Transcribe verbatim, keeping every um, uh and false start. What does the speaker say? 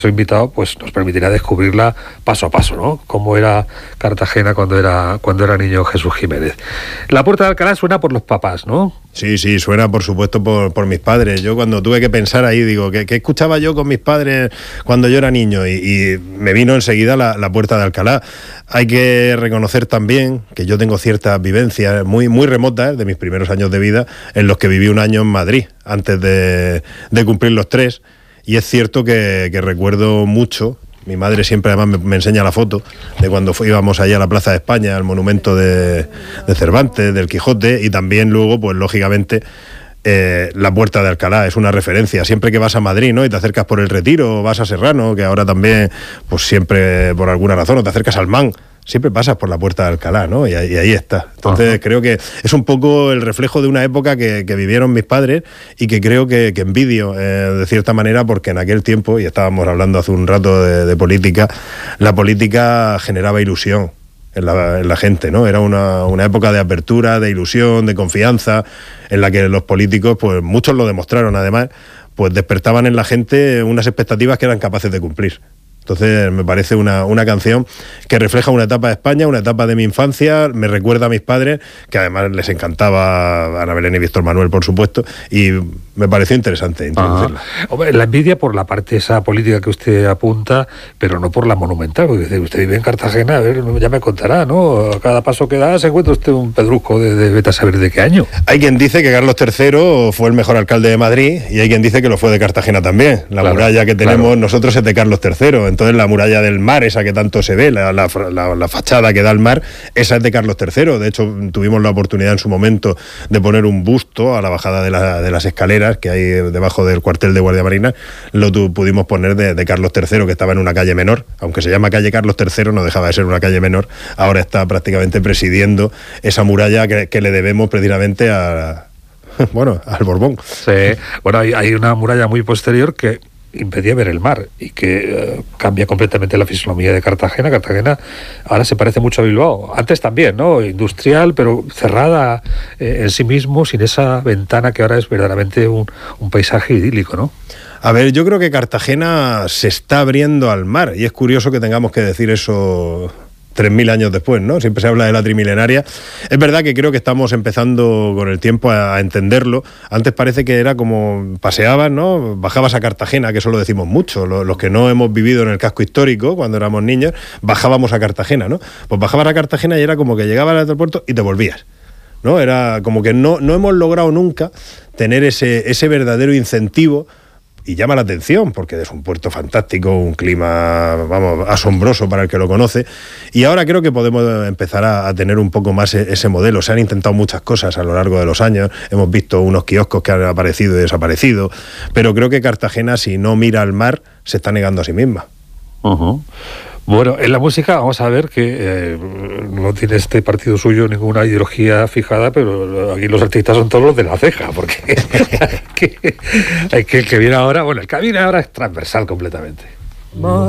invitado, pues nos permitirá descubrirla paso a paso, ¿no? Cómo era Cartagena cuando era cuando era niño Jesús Jiménez. La Puerta de Alcalá suena por los papás, ¿no? Sí, sí, suena por supuesto por, por mis padres. Yo cuando tuve que pensar ahí, digo, ¿qué, qué escuchaba yo con mis padres cuando yo era niño? Y, y me vino enseguida la, la Puerta de Alcalá. Hay que reconocer también que yo tengo ciertas vivencias muy, muy remotas de mis primeros años de vida, en los que viví un año en Madrid, antes de, de cumplir los tres. Y es cierto que, que recuerdo mucho, mi madre siempre además me, me enseña la foto de cuando fu- íbamos allá a la Plaza de España, al monumento de, de Cervantes, del Quijote, y también luego, pues lógicamente, eh, la Puerta de Alcalá es una referencia. Siempre que vas a Madrid, ¿no?, y te acercas por el Retiro, o vas a Serrano, que ahora también, pues siempre por alguna razón, o te acercas al Man, siempre pasas por la Puerta de Alcalá, ¿no? Y ahí, y ahí está. Entonces, ajá, creo que es un poco el reflejo de una época que, que vivieron mis padres y que creo que, que envidio, eh, de cierta manera, porque en aquel tiempo, y estábamos hablando hace un rato de, de política, la política generaba ilusión en la, en la gente, ¿no? Era una, una época de apertura, de ilusión, de confianza, en la que los políticos, pues muchos lo demostraron además, pues despertaban en la gente unas expectativas que eran capaces de cumplir. Entonces me parece una, una canción que refleja una etapa de España, una etapa de mi infancia, me recuerda a mis padres, que además les encantaba Ana Belén y Víctor Manuel, por supuesto, y me pareció interesante introducirla. Hombre, la envidia por la parte esa política que usted apunta, pero no por la monumental, porque usted vive en Cartagena, a ver, ya me contará, ¿no? A cada paso que da se encuentra usted un pedrusco de, de vete a saber de qué año. Hay quien dice que Carlos tercero fue el mejor alcalde de Madrid, y hay quien dice que lo fue de Cartagena también. La claro, muralla que tenemos claro. nosotros es de Carlos tercero, entonces la muralla del mar, esa que tanto se ve, la, la, la, la fachada que da al mar, esa es de Carlos tercero. De hecho, tuvimos la oportunidad en su momento de poner un busto a la bajada de, la, de las escaleras que hay debajo del cuartel de Guardia Marina, lo tu, pudimos poner de, de Carlos tercero, que estaba en una calle menor, aunque se llama calle Carlos tercero, no dejaba de ser una calle menor, ahora está prácticamente presidiendo esa muralla que, que le debemos precisamente a, bueno, al Borbón. Sí, bueno, hay, hay una muralla muy posterior que impedía ver el mar y que uh, cambia completamente la fisonomía de Cartagena. Cartagena ahora se parece mucho a Bilbao, antes también, ¿no? Industrial, pero cerrada eh, en sí mismo, sin esa ventana que ahora es verdaderamente un, un paisaje idílico, ¿no? A ver, yo creo que Cartagena se está abriendo al mar, y es curioso que tengamos que decir eso tres mil años después, ¿no? Siempre se habla de la trimilenaria. Es verdad que creo que estamos empezando con el tiempo a, a entenderlo. Antes parece que era como paseabas, ¿no? Bajabas a Cartagena, que eso lo decimos mucho. Los, los que no hemos vivido en el casco histórico cuando éramos niños, bajábamos a Cartagena, ¿no? Pues bajabas a Cartagena y era como que llegabas al aeropuerto y te volvías, ¿no? Era como que no, no hemos logrado nunca tener ese, ese verdadero incentivo. Y llama la atención porque es un puerto fantástico, un clima, vamos, asombroso para el que lo conoce, y ahora creo que podemos empezar a, a tener un poco más ese modelo. Se han intentado muchas cosas a lo largo de los años, hemos visto unos kioscos que han aparecido y desaparecido, pero creo que Cartagena, si no mira al mar, se está negando a sí misma. Uh-huh. Bueno, en la música vamos a ver que eh, no tiene este partido suyo ninguna ideología fijada, pero aquí los artistas son todos los de la ceja, porque hay que, hay que el que viene ahora, bueno, el que viene ahora es transversal completamente.